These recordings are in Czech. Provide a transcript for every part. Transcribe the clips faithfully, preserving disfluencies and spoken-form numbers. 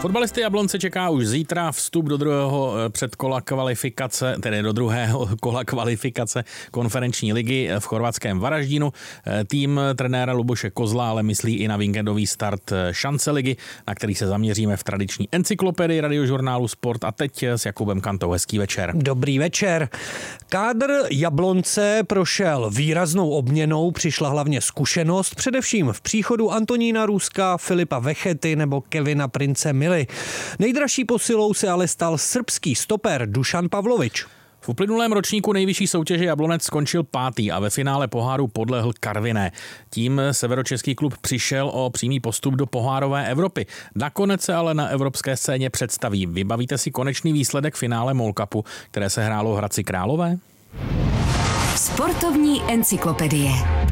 Fotbalisty Jablonce čeká už zítra vstup do druhého předkola kvalifikace, tedy do druhého kola kvalifikace konferenční ligy v chorvatském Varaždínu. Tým trenéra Luboše Kozla ale myslí i na víkendový start šance ligy, na který se zaměříme v tradiční encyklopedii radiožurnálu Sport. A teď s Jakubem Kantou. Hezký večer. Dobrý večer. Kádr Jablonce prošel výraznou obměnou, přišla hlavně zkušenost, především v příchodu Antonína Růzka, Filipa Vechety nebo Kevina Prince Mily. Nejdražší posilou se ale stal srbský stoper Dušan Pavlovič. V uplynulém ročníku nejvyšší soutěže Jablonec skončil pátý a ve finále poháru podlehl Karviné. Tím severočeský klub přišel o přímý postup do pohárové Evropy. Nakonec se ale na evropské scéně představí. Vybavíte si konečný výsledek finále MOL Cupu, které se hrálo v Hradci Králové? Sportovní encyklopedie.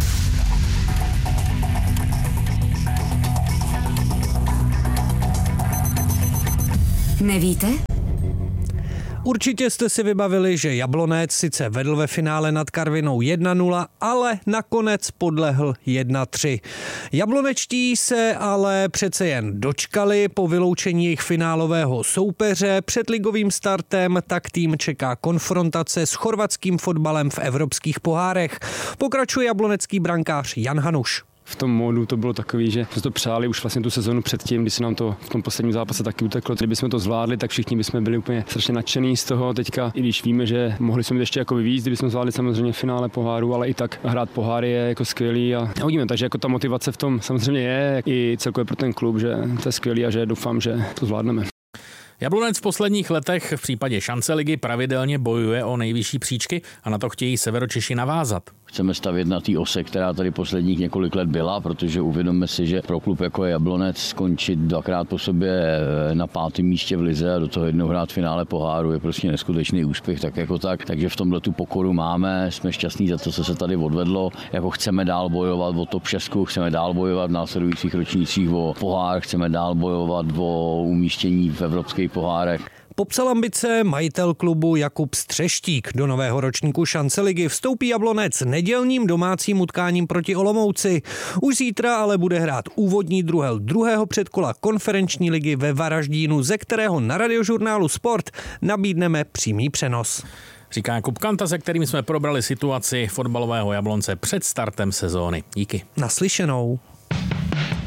Nevíte? Určitě jste si vybavili, že Jablonec sice vedl ve finále nad Karvinou jedna nula, ale nakonec podlehl jedna tři. Jablonečtí se ale přece jen dočkali po vyloučení jejich finálového soupeře. Před ligovým startem tak tým čeká konfrontace s chorvatským fotbalem v evropských pohárech. Pokračuje jablonecký brankář Jan Hanuš. V tom módu to bylo takový, že jsme to přáli už vlastně tu sezonu předtím, když se nám to v tom posledním zápase taky uteklo. Kdybychom to zvládli, tak všichni bychom byli úplně strašně nadšení z toho. Teďka, i když víme, že mohli jsme ještě jako víc, kdybychom zvládli samozřejmě finále poháru, ale i tak hrát poháry je jako skvělý a uvidíme, takže jako ta motivace v tom samozřejmě je i celkově pro ten klub, že to je skvělý a že doufám, že to zvládneme. Jablonec v posledních letech v případě šance ligy pravidelně bojuje o nejvyšší příčky a na to chtějí Severočeši navázat. Chceme stavět na té ose, která tady posledních několik let byla, protože uvědomme si, že pro klub jako je Jablonec skončit dvakrát po sobě na pátém místě v lize a do toho jednou hrát finále poháru je prostě neskutečný úspěch, tak jako tak. Takže v tomhle tu pokoru máme, jsme šťastní za to, co se tady odvedlo. Jako chceme dál bojovat o top šest, chceme dál bojovat v následujících ročnících o pohár, chceme dál bojovat o umístění v evropských pohárech. Popsal ambice majitel klubu Jakub Střeštík. Do nového ročníku šance ligy vstoupí Jablonec nedělním domácím utkáním proti Olomouci. Už zítra ale bude hrát úvodní druhel druhého předkola konferenční ligy ve Varaždínu, ze kterého na radiožurnálu Sport nabídneme přímý přenos. Říká Jakub Kanta, se kterým jsme probrali situaci fotbalového Jablonce před startem sezóny. Díky. Naslyšenou.